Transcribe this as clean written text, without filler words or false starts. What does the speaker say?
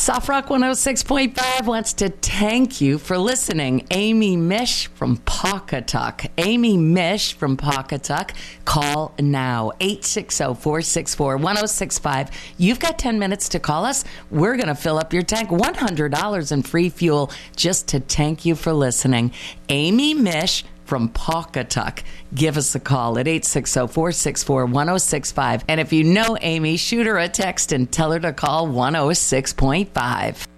Soft Rock 106.5 wants to thank you for listening. Amy Mish from Pawcatuck. Amy Mish from Pawcatuck. Call now. 860-464-1065. You've got 10 minutes to call us. We're going to fill up your tank. $100 in free fuel just to thank you for listening. Amy Mish from Pawcatuck. Give us a call at 860-464-1065. And if you know Amy, shoot her a text and tell her to call 106.5.